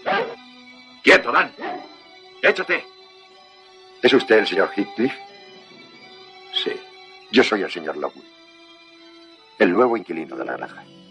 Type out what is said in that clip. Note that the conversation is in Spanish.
¡Quieto, Dan! ¡Échate! ¿Es usted el señor Heathcliff? Sí. Yo soy el señor Lockwood, el nuevo inquilino de la granja.